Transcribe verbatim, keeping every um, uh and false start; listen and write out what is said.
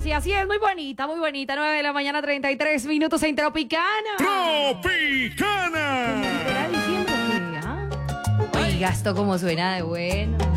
sí, así es, muy bonita, muy bonita. nueve de la mañana, treinta y tres minutos en Tropicana. ¡Tropicana! Como si fuera diciembre, ¿qué? ¿Ah? Oiga, esto como suena de bueno.